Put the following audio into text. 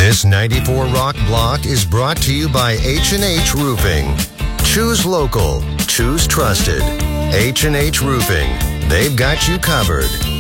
This 94 Rock block is brought to you by H&H Roofing. Choose local. Choose trusted. H&H Roofing. They've got you covered.